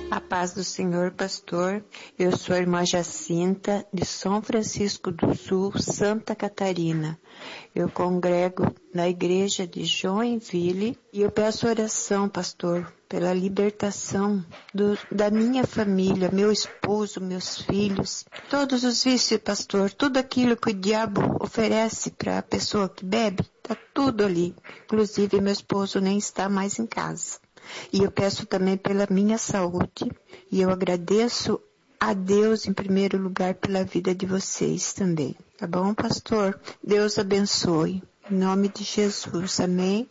A paz do Senhor, pastor. Eu sou a irmã Jacinta, de São Francisco do Sul, Santa Catarina. Eu congrego na igreja de Joinville e eu peço oração, pastor, pela libertação da minha família, meu esposo, meus filhos, todos os vícios, pastor, tudo aquilo que o diabo oferece para a pessoa que bebe, tá tudo ali. Inclusive, meu esposo nem está mais em casa. E eu peço também pela minha saúde, e eu agradeço a Deus em primeiro lugar pela vida de vocês também. Tá bom, pastor? Deus abençoe. Em nome de Jesus, amém?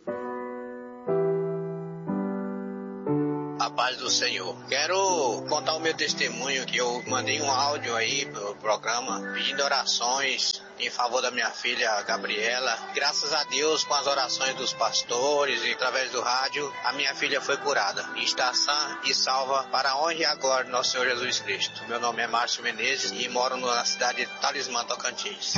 A paz do Senhor. Quero contar o meu testemunho, que eu mandei um áudio aí pro programa pedindo orações em favor da minha filha Gabriela. Graças a Deus, com as orações dos pastores e através do rádio, a minha filha foi curada e está sã e salva para a honra e a glória do nosso Senhor Jesus Cristo. Meu nome é Márcio Menezes e moro na cidade de Talismã, Tocantins.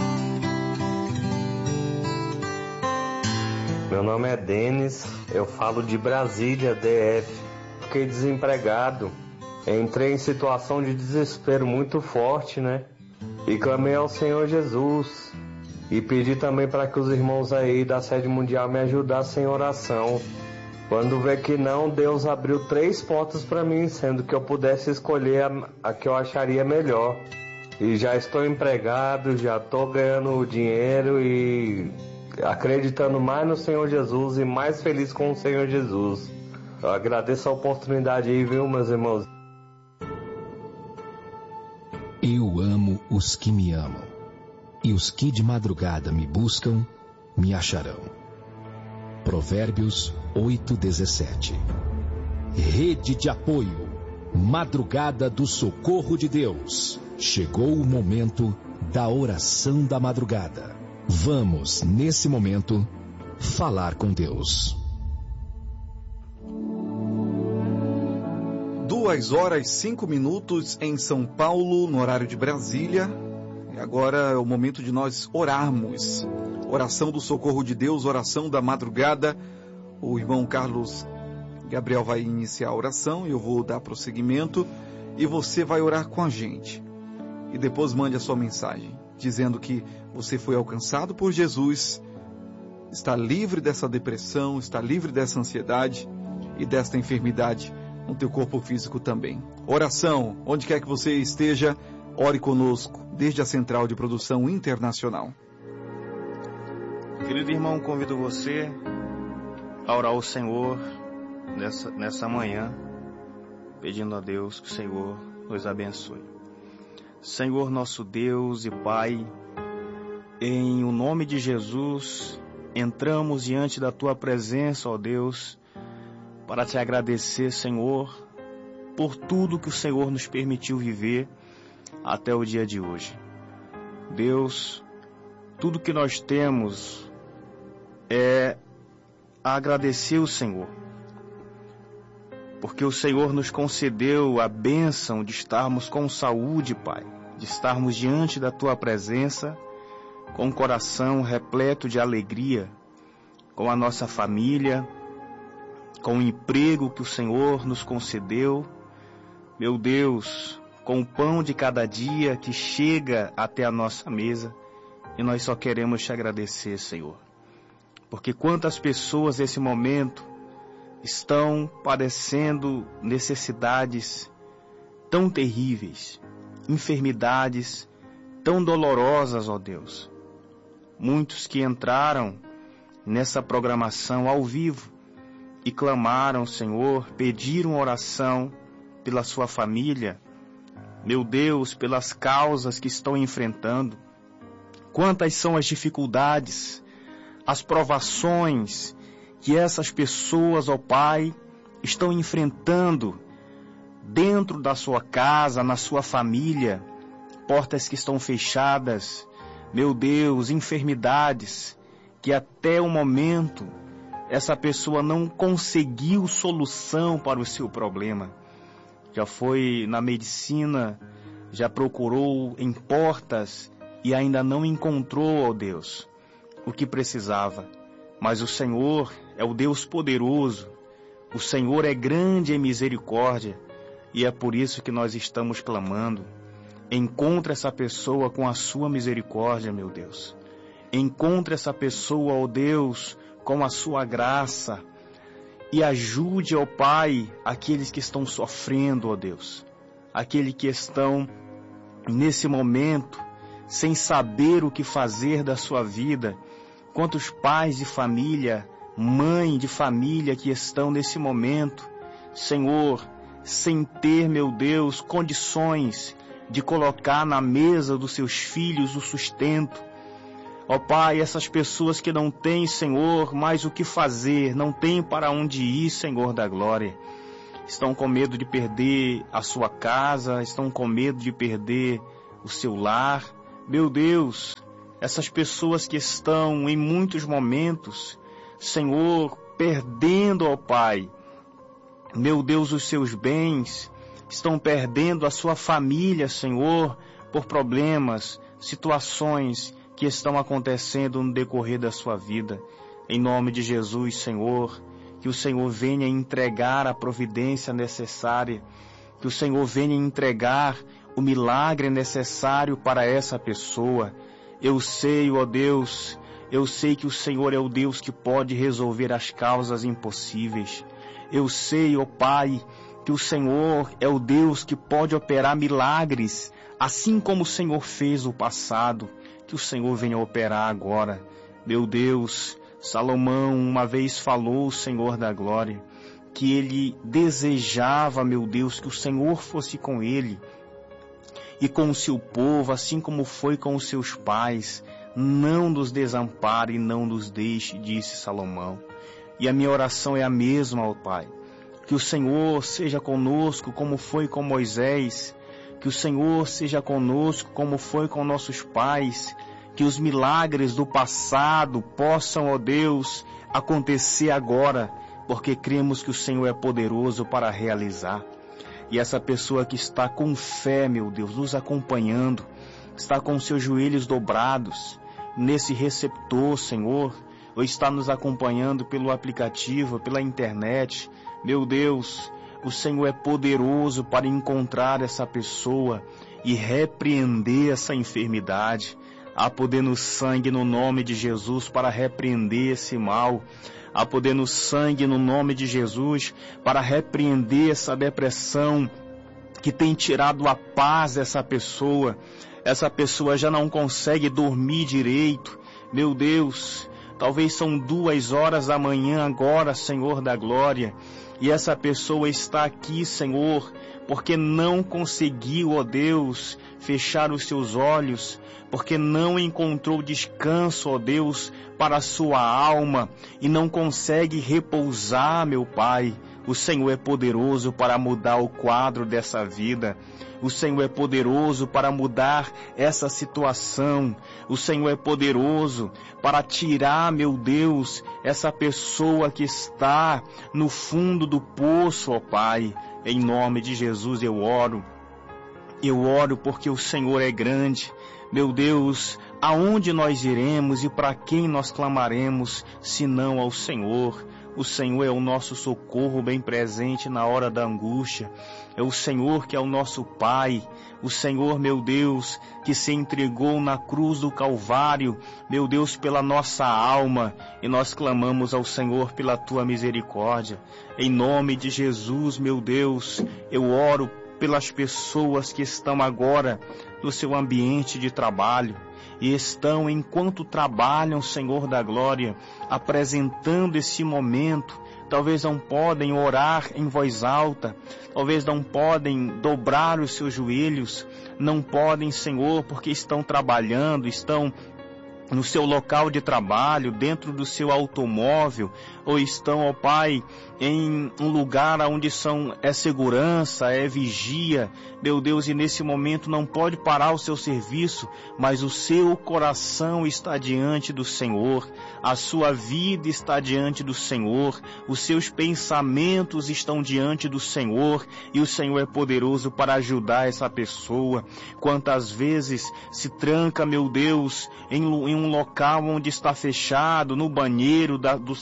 Meu nome é Denis, eu falo de Brasília, DF. Fiquei desempregado, entrei em situação de desespero muito forte, né? E clamei ao Senhor Jesus. E pedi também para que os irmãos aí da sede mundial me ajudassem em oração. Quando vê que não, Deus abriu 3 portas para mim, sendo que eu pudesse escolher a que eu acharia melhor. E já estou empregado, já estou ganhando dinheiro e acreditando mais no Senhor Jesus e mais feliz com o Senhor Jesus. Eu agradeço a oportunidade aí, viu, meus irmãos? Eu amo os que me amam, e os que de madrugada me buscam, me acharão. Provérbios 8:17. Rede de apoio, madrugada do socorro de Deus. Chegou o momento da oração da madrugada. Vamos, nesse momento, falar com Deus. 2h05 em São Paulo, no horário de Brasília. E agora é o momento de nós orarmos. Oração do socorro de Deus, oração da madrugada. O irmão Carlos Gabriel vai iniciar a oração e eu vou dar prosseguimento. E você vai orar com a gente. E depois mande a sua mensagem, dizendo que você foi alcançado por Jesus, está livre dessa depressão, está livre dessa ansiedade e desta enfermidade no teu corpo físico também. Oração, onde quer que você esteja, ore conosco, desde a Central de Produção Internacional. Querido irmão, convido você a orar ao Senhor nessa manhã, pedindo a Deus que o Senhor nos abençoe. Senhor nosso Deus e Pai, em o nome de Jesus, entramos diante da Tua presença, ó Deus, para Te agradecer, Senhor, por tudo que o Senhor nos permitiu viver até o dia de hoje. Deus, tudo que nós temos é agradecer o Senhor, porque o Senhor nos concedeu a bênção de estarmos com saúde, Pai, de estarmos diante da Tua presença, com o coração repleto de alegria, com a nossa família, com o emprego que o Senhor nos concedeu, meu Deus, com o pão de cada dia que chega até a nossa mesa, e nós só queremos Te agradecer, Senhor, porque quantas pessoas nesse momento estão padecendo necessidades tão terríveis, enfermidades tão dolorosas, ó Deus. Muitos que entraram nessa programação ao vivo e clamaram, Senhor, pediram oração pela sua família, meu Deus, pelas causas que estão enfrentando. Quantas são as dificuldades, as provações que essas pessoas, ó Pai, estão enfrentando dentro da sua casa, na sua família, portas que estão fechadas, meu Deus, enfermidades que até o momento essa pessoa não conseguiu solução para o seu problema. Já foi na medicina, já procurou em portas e ainda não encontrou, ó Deus, o que precisava. Mas o Senhor é o Deus poderoso, O Senhor é grande em misericórdia e é por isso que nós estamos clamando. Encontre essa pessoa com a sua misericórdia, meu Deus. Encontre essa pessoa, ó Deus, com a sua graça. E ajude, ó Pai, aqueles que estão sofrendo, ó Deus. Aqueles que estão nesse momento sem saber o que fazer da sua vida. Quantos pais de família, mãe de família que estão nesse momento, Senhor, sem ter, meu Deus, condições de colocar na mesa dos seus filhos o sustento. Ó Pai, essas pessoas que não têm, Senhor, mais o que fazer, não têm para onde ir, Senhor da glória. Estão com medo de perder a sua casa, estão com medo de perder o seu lar. Meu Deus, essas pessoas que estão em muitos momentos, Senhor, perdendo, ó Pai, meu Deus, os seus bens, estão perdendo a sua família, Senhor, por problemas, situações que estão acontecendo no decorrer da sua vida. Em nome de Jesus, Senhor, que o Senhor venha entregar a providência necessária, que o Senhor venha entregar o milagre necessário para essa pessoa. Eu sei, ó Deus, eu sei que o Senhor é o Deus que pode resolver as causas impossíveis. Eu sei, ó Pai, que o Senhor é o Deus que pode operar milagres, assim como o Senhor fez no passado, que o Senhor venha operar agora. Meu Deus, Salomão uma vez falou, o Senhor da glória, que ele desejava, meu Deus, que o Senhor fosse com ele e com o seu povo, assim como foi com os seus pais. Não nos desampare e não nos deixe, disse Salomão. E a minha oração é a mesma, ó Pai. Que o Senhor seja conosco como foi com Moisés. Que o Senhor seja conosco como foi com nossos pais. Que os milagres do passado possam, ó Deus, acontecer agora, porque cremos que o Senhor é poderoso para realizar. E essa pessoa que está com fé, meu Deus, nos acompanhando, está com seus joelhos dobrados nesse receptor, Senhor, ou está nos acompanhando pelo aplicativo, pela internet. Meu Deus, o Senhor é poderoso para encontrar essa pessoa e repreender essa enfermidade. Há poder no sangue no nome de Jesus para repreender esse mal. Há poder no sangue no nome de Jesus para repreender essa depressão que tem tirado a paz dessa pessoa. Essa pessoa já não consegue dormir direito. Meu Deus, talvez são 2 horas da manhã agora, Senhor da glória. E essa pessoa está aqui, Senhor, porque não conseguiu, ó Deus, fechar os seus olhos, porque não encontrou descanso, ó Deus, para a sua alma e não consegue repousar, meu Pai. O Senhor é poderoso para mudar o quadro dessa vida. O Senhor é poderoso para mudar essa situação. O Senhor é poderoso para tirar, meu Deus, essa pessoa que está no fundo do poço, ó Pai. Em nome de Jesus eu oro. Eu oro porque o Senhor é grande. Meu Deus, aonde nós iremos e para quem nós clamaremos, senão ao Senhor? O Senhor é o nosso socorro bem presente na hora da angústia. É o Senhor que é o nosso Pai. O Senhor, meu Deus, que se entregou na cruz do Calvário, meu Deus, pela nossa alma. E nós clamamos ao Senhor pela tua misericórdia. Em nome de Jesus, meu Deus, eu oro pelas pessoas que estão agora no seu ambiente de trabalho. E estão, enquanto trabalham, Senhor da glória, apresentando esse momento. Talvez não podem orar em voz alta, talvez não podem dobrar os seus joelhos, não podem, Senhor, porque estão trabalhando, estão no seu local de trabalho, dentro do seu automóvel, ou estão, ó Pai, em um lugar onde é segurança, é vigia, meu Deus, e nesse momento não pode parar o seu serviço, mas o seu coração está diante do Senhor, a sua vida está diante do Senhor, os seus pensamentos estão diante do Senhor, e o Senhor é poderoso para ajudar essa pessoa. Quantas vezes se tranca, meu Deus, em em um local onde está fechado, no banheiro do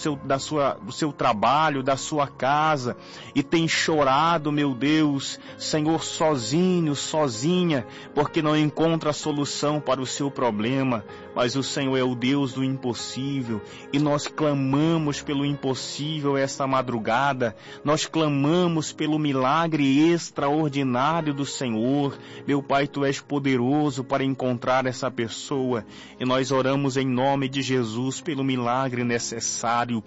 seu trabalho, da sua casa, e tem chorado, meu Deus, Senhor, sozinho, sozinha, porque não encontra solução para o seu problema. Mas o Senhor é o Deus do impossível, e nós clamamos pelo impossível esta madrugada, nós clamamos pelo milagre extraordinário do Senhor. Meu Pai, Tu és poderoso para encontrar essa pessoa, e nós oramos em nome de Jesus pelo milagre necessário.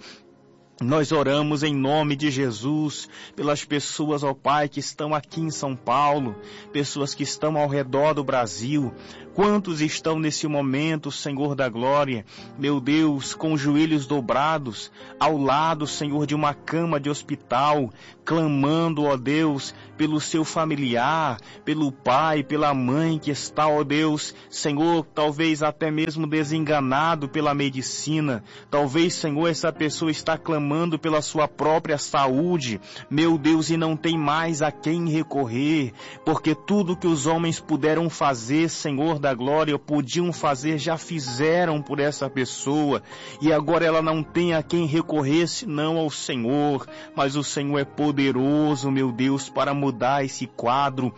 Nós oramos em nome de Jesus pelas pessoas, ó Pai, que estão aqui em São Paulo, pessoas que estão ao redor do Brasil. Quantos estão nesse momento, Senhor da glória, meu Deus, com os joelhos dobrados, ao lado, Senhor, de uma cama de hospital, clamando, ó Deus, pelo seu familiar, pelo pai, pela mãe que está, ó Deus, Senhor, talvez até mesmo desenganado pela medicina. Talvez, Senhor, essa pessoa está clamando pela sua própria saúde, meu Deus, e não tem mais a quem recorrer, porque tudo que os homens puderam fazer, Senhor da glória, podiam fazer, já fizeram por essa pessoa, e agora ela não tem a quem recorrer senão ao Senhor. Mas o Senhor é poderoso, meu Deus, para mudar esse quadro,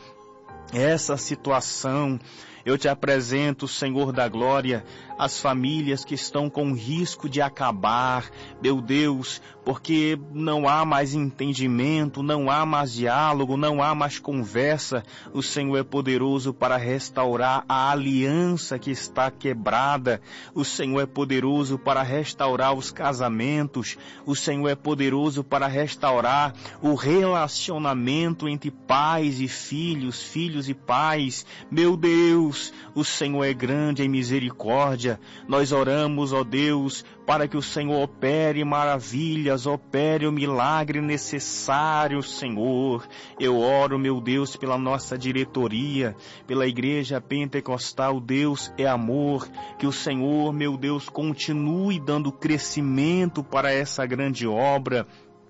essa situação. Eu te apresento, Senhor da glória, as famílias que estão com risco de acabar, meu Deus, porque não há mais entendimento, não há mais diálogo, não há mais conversa. O Senhor é poderoso para restaurar a aliança que está quebrada. O Senhor é poderoso para restaurar os casamentos. O Senhor é poderoso para restaurar o relacionamento entre pais e filhos, filhos e pais. Meu Deus, o Senhor é grande em misericórdia. Nós oramos, ó Deus, para que o Senhor opere maravilhas, opere o milagre necessário, Senhor. Eu oro, meu Deus, pela nossa diretoria, pela Igreja Pentecostal. Deus é amor. Que o Senhor, meu Deus, continue dando crescimento para essa grande obra.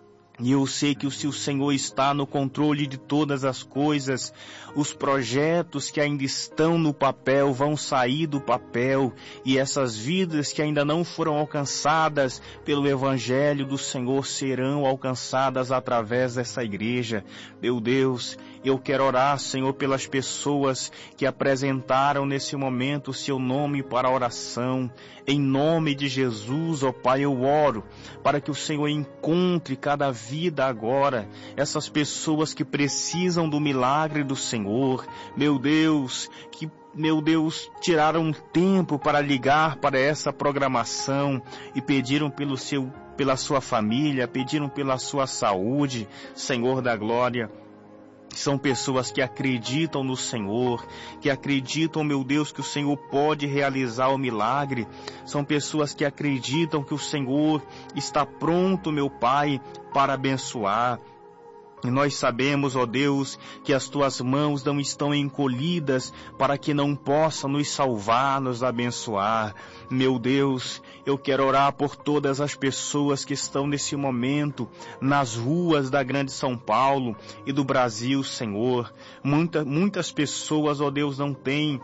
E eu sei que se o Senhor está no controle de todas as coisas, os projetos que ainda estão no papel vão sair do papel, e essas vidas que ainda não foram alcançadas pelo Evangelho do Senhor serão alcançadas através dessa igreja. Meu Deus, eu quero orar, Senhor, pelas pessoas que apresentaram nesse momento o seu nome para a oração. Em nome de Jesus, ó Pai, eu oro para que o Senhor encontre cada vida agora, essas pessoas que precisam do milagre do Senhor. Meu Deus, tiraram um tempo para ligar para essa programação e pediram pela sua família, pediram pela sua saúde, Senhor da glória. São pessoas que acreditam no Senhor, que acreditam, meu Deus, que o Senhor pode realizar o milagre. São pessoas que acreditam que o Senhor está pronto, meu Pai, para abençoar. E nós sabemos, ó Deus, que as Tuas mãos não estão encolhidas para que não possa nos salvar, nos abençoar. Meu Deus, eu quero orar por todas as pessoas que estão nesse momento nas ruas da grande São Paulo e do Brasil, Senhor. Muitas pessoas, ó Deus, não têm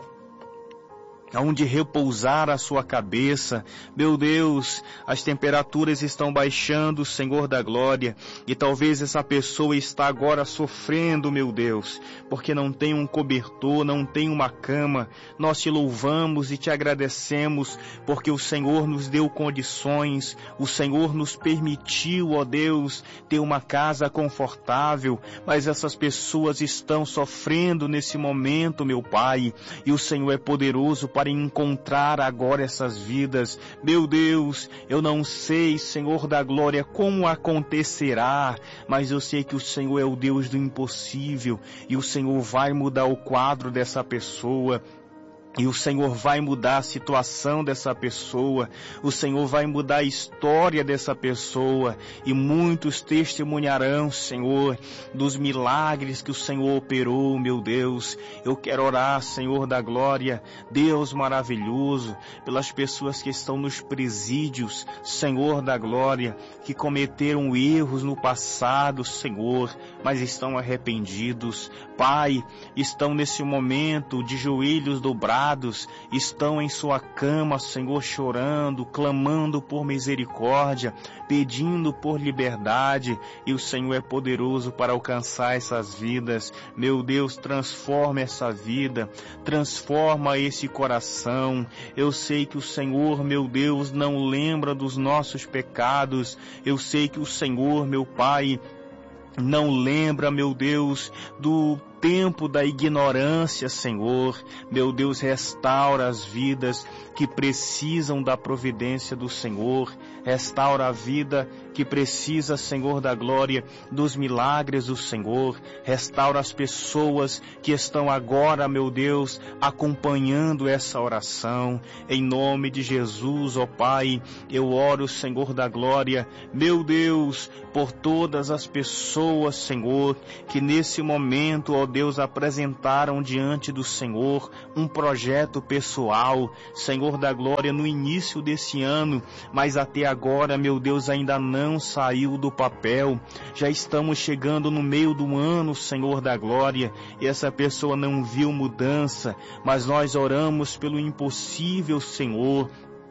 aonde repousar a sua cabeça. Meu Deus, as temperaturas estão baixando, Senhor da glória, e talvez essa pessoa está agora sofrendo, meu Deus, porque não tem um cobertor, não tem uma cama. Nós te louvamos e te agradecemos, porque o Senhor nos deu condições, o Senhor nos permitiu, ó Deus, ter uma casa confortável, mas essas pessoas estão sofrendo nesse momento, meu Pai, e o Senhor é poderoso para encontrar agora essas vidas. Meu Deus, eu não sei, Senhor da glória, como acontecerá, mas eu sei que o Senhor é o Deus do impossível, e o Senhor vai mudar o quadro dessa pessoa. E o Senhor vai mudar a situação dessa pessoa, o Senhor vai mudar a história dessa pessoa, e muitos testemunharão, Senhor, dos milagres que o Senhor operou, meu Deus. Eu quero orar, Senhor da glória, Deus maravilhoso, pelas pessoas que estão nos presídios, Senhor da glória, que cometeram erros no passado, Senhor, mas estão arrependidos. Pai, estão nesse momento de joelhos dobrados, pecados, estão em sua cama, Senhor, chorando, clamando por misericórdia, pedindo por liberdade, e o Senhor é poderoso para alcançar essas vidas. Meu Deus, transforma essa vida, transforma esse coração. Eu sei que o Senhor, meu Deus, não lembra dos nossos pecados. Eu sei que o Senhor, meu Pai, não lembra, meu Deus, do tempo da ignorância, Senhor. Meu Deus, restaura as vidas que precisam da providência do Senhor. Restaura a vida que precisa, Senhor, da glória, dos milagres do Senhor. Restaura as pessoas que estão agora, meu Deus, acompanhando essa oração. Em nome de Jesus, ó Pai, eu oro, Senhor da glória, meu Deus, por todas as pessoas, Senhor, que nesse momento, ó Deus, apresentaram diante do Senhor um projeto pessoal, Senhor da glória, no início desse ano, mas até agora, meu Deus, ainda não saiu do papel. Já estamos chegando no meio do ano, Senhor da glória, e essa pessoa não viu mudança, mas nós oramos pelo impossível, Senhor.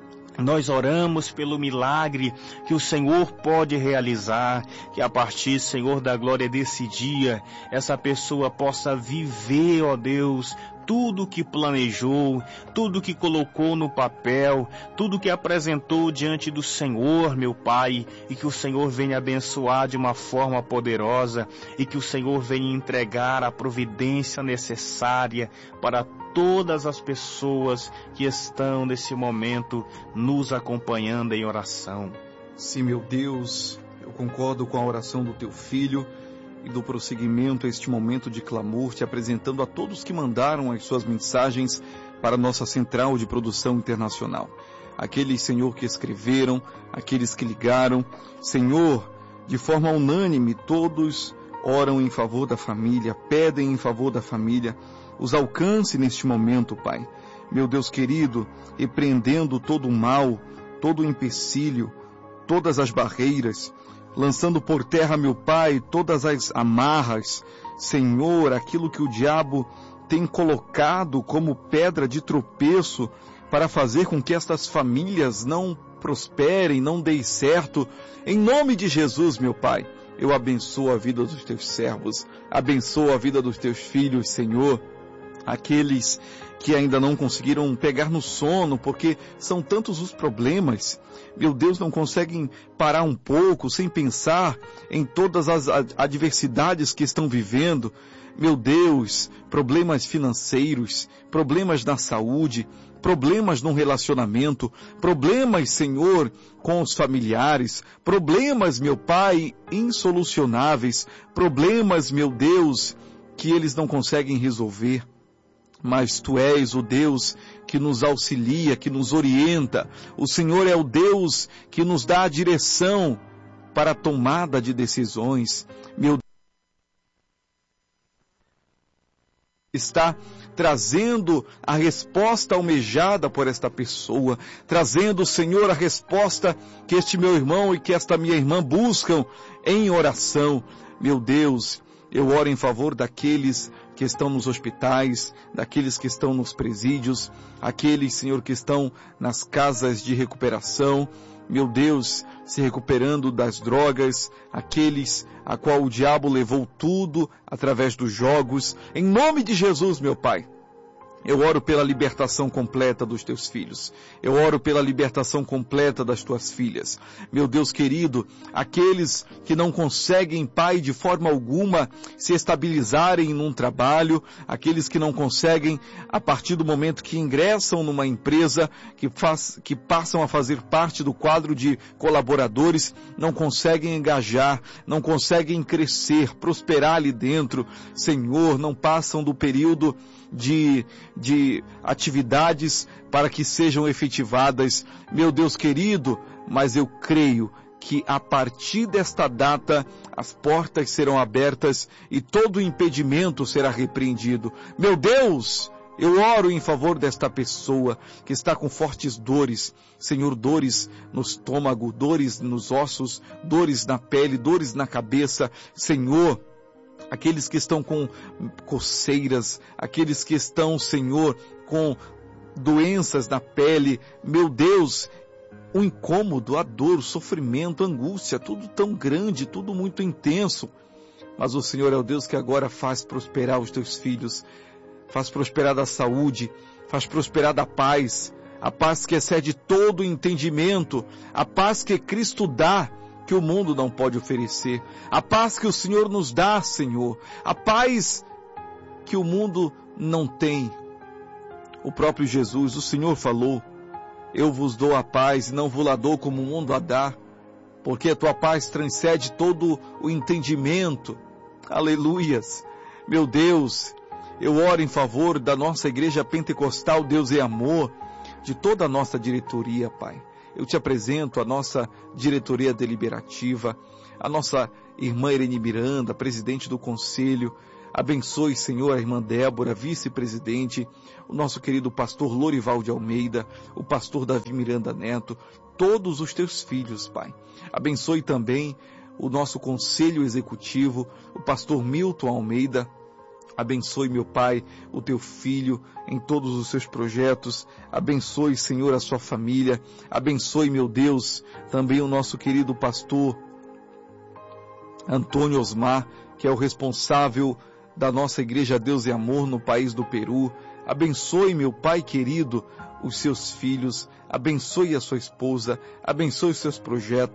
Nós oramos pelo milagre que o Senhor pode realizar, que a partir, Senhor da glória, desse dia, essa pessoa possa viver, ó Deus, tudo que planejou, tudo que colocou no papel, tudo que apresentou diante do Senhor, meu Pai, e que o Senhor venha abençoar de uma forma poderosa, e que o Senhor venha entregar a providência necessária para todas as pessoas que estão nesse momento nos acompanhando em oração. Sim, meu Deus, eu concordo com a oração do teu filho e do prosseguimento a este momento de clamor, te apresentando a todos que mandaram as suas mensagens para a nossa central de produção internacional. Aqueles, Senhor, que escreveram, aqueles que ligaram. Senhor, de forma unânime, todos oram em favor da família, pedem em favor da família. Os alcance neste momento, Pai. Meu Deus querido, repreendendo todo o mal, todo o empecilho, todas as barreiras, lançando por terra, meu Pai, todas as amarras, Senhor, aquilo que o diabo tem colocado como pedra de tropeço para fazer com que estas famílias não prosperem, não deem certo. Em nome de Jesus, meu Pai, eu abençoo a vida dos teus servos, abençoo a vida dos teus filhos, Senhor. Aqueles que ainda não conseguiram pegar no sono, porque são tantos os problemas, meu Deus, não conseguem parar um pouco sem pensar em todas as adversidades que estão vivendo. Meu Deus, problemas financeiros, problemas na saúde, problemas no relacionamento, problemas, Senhor, com os familiares, problemas, meu Pai, insolucionáveis, problemas, meu Deus, que eles não conseguem resolver. Mas Tu és o Deus que nos auxilia, que nos orienta. O Senhor é o Deus que nos dá a direção para a tomada de decisões. Meu Deus, está trazendo a resposta almejada por esta pessoa, trazendo, Senhor, a resposta que este meu irmão e que esta minha irmã buscam em oração. Meu Deus, eu oro em favor daqueles que estão nos hospitais, daqueles que estão nos presídios, aqueles, Senhor, que estão nas casas de recuperação, meu Deus, se recuperando das drogas, aqueles a qual o diabo levou tudo através dos jogos. Em nome de Jesus, meu Pai, eu oro pela libertação completa dos teus filhos. Eu oro pela libertação completa das tuas filhas. Meu Deus querido, aqueles que não conseguem, Pai, de forma alguma se estabilizarem num trabalho, aqueles que não conseguem, a partir do momento que ingressam numa empresa, que passam a fazer parte do quadro de colaboradores, não conseguem engajar, não conseguem crescer, prosperar ali dentro. Senhor, não passam do período de atividades para que sejam efetivadas, meu Deus querido, mas eu creio que a partir desta data as portas serão abertas e todo impedimento será repreendido. Meu Deus, eu oro em favor desta pessoa que está com fortes dores, Senhor, dores no estômago, dores nos ossos, dores na pele, dores na cabeça, Senhor, aqueles que estão com coceiras, aqueles que estão, Senhor, com doenças na pele, meu Deus, o incômodo, a dor, o sofrimento, a angústia, tudo tão grande, tudo muito intenso. Mas o Senhor é o Deus que agora faz prosperar os teus filhos, faz prosperar a saúde, faz prosperar a paz que excede todo o entendimento, a paz que Cristo dá, que o mundo não pode oferecer, a paz que o Senhor nos dá, Senhor, a paz que o mundo não tem. O próprio Jesus, o Senhor falou, eu vos dou a paz e não vos la dou como o mundo a dá, porque a tua paz transcende todo o entendimento. Aleluias. Meu Deus, eu oro em favor da nossa igreja pentecostal Deus é Amor, de toda a nossa diretoria, Pai. Eu te apresento a nossa diretoria deliberativa, a nossa irmã Irene Miranda, presidente do conselho. Abençoe, Senhor, a irmã Débora, vice-presidente, o nosso querido pastor Lorival de Almeida, o pastor Davi Miranda Neto, todos os teus filhos, Pai. Abençoe também o nosso conselho executivo, o pastor Milton Almeida. Abençoe, meu Pai, o teu filho em todos os seus projetos. Abençoe, Senhor, a sua família. Abençoe, meu Deus, também o nosso querido pastor Antônio Osmar, que é o responsável da nossa igreja Deus e Amor no país do Peru. Abençoe, meu Pai querido, os seus filhos. Abençoe a sua esposa. Abençoe os seus projetos.